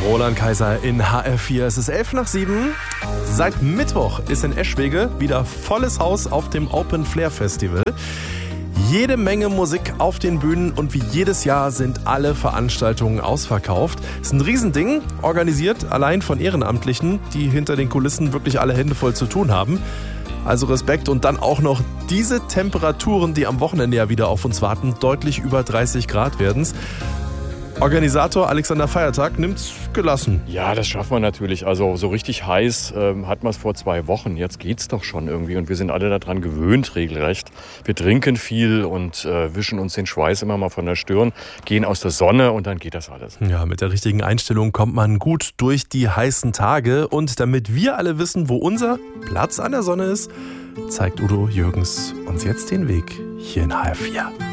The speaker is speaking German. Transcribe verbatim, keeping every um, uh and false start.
Roland Kaiser in H R vier. Es ist elf nach sieben. Seit Mittwoch ist in Eschwege wieder volles Haus auf dem Open Flair Festival. Jede Menge Musik auf den Bühnen und wie jedes Jahr sind alle Veranstaltungen ausverkauft. Es ist ein Riesending, organisiert allein von Ehrenamtlichen, die hinter den Kulissen wirklich alle Hände voll zu tun haben. Also Respekt und dann auch noch diese Temperaturen, die am Wochenende ja wieder auf uns warten, deutlich über dreißig Grad werden's. Organisator Alexander Feiertag nimmt's gelassen. Ja, das schaffen wir natürlich. Also so richtig heiß ähm, hatten wir es vor zwei Wochen. Jetzt geht's doch schon irgendwie und wir sind alle daran gewöhnt regelrecht. Wir trinken viel und äh, wischen uns den Schweiß immer mal von der Stirn, gehen aus der Sonne und dann geht das alles. Ja, mit der richtigen Einstellung kommt man gut durch die heißen Tage. Und damit wir alle wissen, wo unser Platz an der Sonne ist, zeigt Udo Jürgens uns jetzt den Weg hier in H R vier.